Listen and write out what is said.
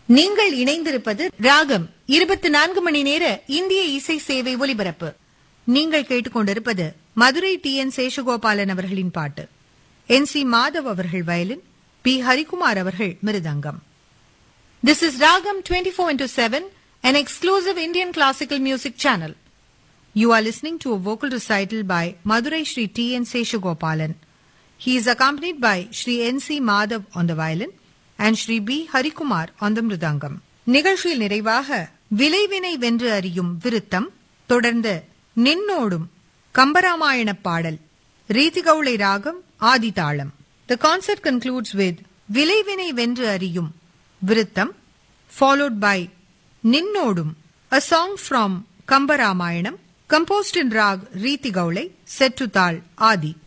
நீங்கள் இணைந்திருப்பது ராகம் 24 மணி நேர இந்திய இசை சேவை ஒலிபரப்பு. நீங்கள் கேட்டுக்கொண்டிருப்பது மதுரை டி.என். சேஷகோபாலன் அவர்களின் பாட்டு. என்.சி. மாதவ் அவர்கள் வயலின், பி. ஹரிகுமார் அவர்கள் மிருதங்கம். This is Ragam 24/7, an exclusive Indian classical music channel. You are listening to a vocal recital by Madurai Shri T.N. Seshagopalan. He is accompanied by Shri N.C. Madhav on the violin and Shri B. Harikumar on the mridangam. நிகழ்ச்சியில் நிறைவாக விளைவினை வென்று அறியும் விருத்தம், தொடர்ந்து நின்னோடும் கம்பராமாயண பாடல், ரீதிகௌளை ராகம் ஆதிதாளம். The concert concludes with விளைவினை வென்று அறியும் விருத்தம் followed by நின்னோடும், a song from Kambaramayanam composed in rag Riti Gaulai set to Tal Adi.